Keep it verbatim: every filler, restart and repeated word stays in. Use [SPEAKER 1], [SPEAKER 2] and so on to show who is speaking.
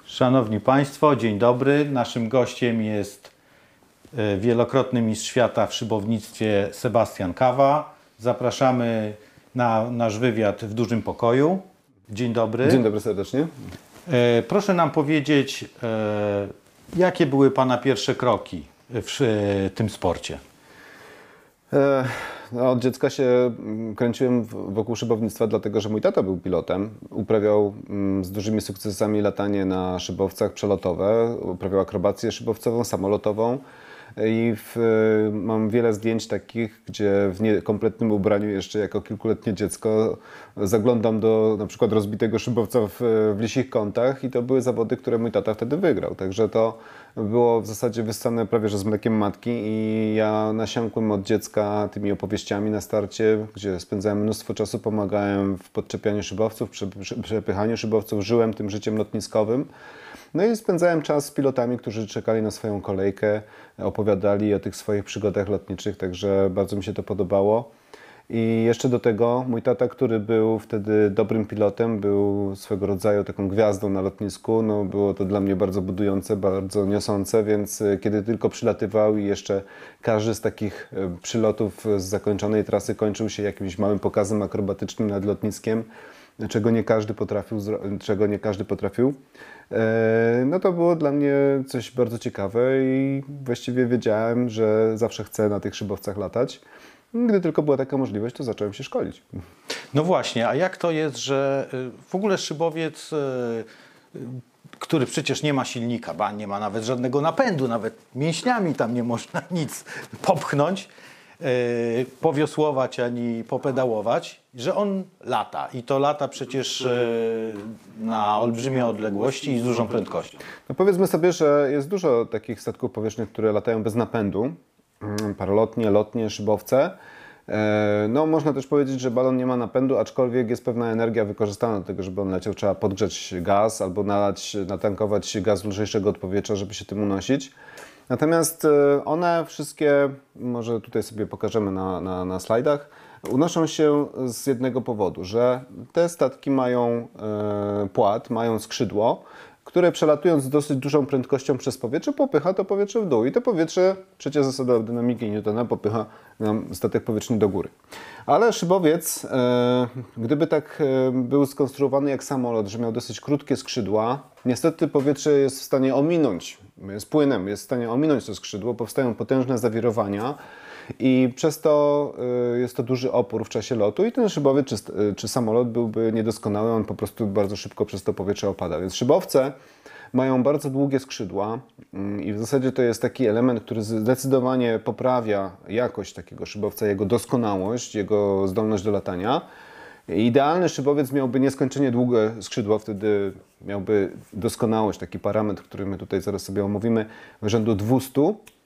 [SPEAKER 1] Szanowni Państwo, dzień dobry. Naszym gościem jest wielokrotny mistrz świata w szybownictwie Sebastian Kawa. Zapraszamy na nasz wywiad w dużym pokoju. Dzień dobry.
[SPEAKER 2] Dzień dobry serdecznie.
[SPEAKER 1] Proszę nam powiedzieć, jakie były Pana pierwsze kroki w tym sporcie?
[SPEAKER 2] No, od dziecka się kręciłem wokół szybownictwa, dlatego że mój tata był pilotem. Uprawiał z dużymi sukcesami latanie na szybowcach przelotowe, uprawiał akrobację szybowcową, samolotową. I w, mam wiele zdjęć takich, gdzie w niekompletnym ubraniu jeszcze jako kilkuletnie dziecko zaglądam do na przykład rozbitego szybowca w, w Lisich Kątach i to były zawody, które mój tata wtedy wygrał. Także to było w zasadzie wyssane prawie że z mlekiem matki i ja nasiąkłem od dziecka tymi opowieściami na starcie, gdzie spędzałem mnóstwo czasu, pomagałem w podczepianiu szybowców, przy, przy, przepychaniu szybowców, żyłem tym życiem lotniskowym. No i spędzałem czas z pilotami, którzy czekali na swoją kolejkę, opowiadali o tych swoich przygodach lotniczych, także bardzo mi się to podobało. I jeszcze do tego mój tata, który był wtedy dobrym pilotem, był swego rodzaju taką gwiazdą na lotnisku, no było to dla mnie bardzo budujące, bardzo niosące, więc kiedy tylko przylatywał i jeszcze każdy z takich przylotów z zakończonej trasy kończył się jakimś małym pokazem akrobatycznym nad lotniskiem, czego nie każdy potrafił, czego nie każdy potrafił, no to było dla mnie coś bardzo ciekawe i właściwie wiedziałem, że zawsze chcę na tych szybowcach latać. Gdy tylko była taka możliwość, to zacząłem się szkolić.
[SPEAKER 1] No właśnie, a jak to jest, że w ogóle szybowiec, który przecież nie ma silnika, ba, nie ma nawet żadnego napędu, nawet mięśniami tam nie można nic popchnąć, powiosłować ani popedałować, że on lata i to lata przecież na olbrzymie odległości i z dużą prędkością.
[SPEAKER 2] No powiedzmy sobie, że jest dużo takich statków powietrznych, które latają bez napędu, paralotnie, lotnie, szybowce. No można też powiedzieć, że balon nie ma napędu, aczkolwiek jest pewna energia wykorzystana do tego, żeby on leciał. Trzeba podgrzeć gaz albo nalać, natankować gaz lżejszego od powietrza, żeby się tym unosić. Natomiast one wszystkie, może tutaj sobie pokażemy na, na, na slajdach, unoszą się z jednego powodu, że te statki mają e, płat, mają skrzydło, które przelatując z dosyć dużą prędkością przez powietrze popycha to powietrze w dół i to powietrze, trzecia zasada dynamiki Newtona, popycha nam statek powietrzny do góry. Ale szybowiec, e, gdyby tak e, był skonstruowany jak samolot, że miał dosyć krótkie skrzydła, niestety powietrze jest w stanie ominąć, jest płynem, jest w stanie ominąć to skrzydło, powstają potężne zawirowania i przez to y, jest to duży opór w czasie lotu i ten szybowiec czy, y, czy samolot byłby niedoskonały, on po prostu bardzo szybko przez to powietrze opada. Więc szybowce mają bardzo długie skrzydła y, i w zasadzie to jest taki element, który zdecydowanie poprawia jakość takiego szybowca, jego doskonałość, jego zdolność do latania. Idealny szybowiec miałby nieskończenie długie skrzydła, wtedy miałby doskonałość, taki parametr, który my tutaj zaraz sobie omówimy, rzędu dwieście.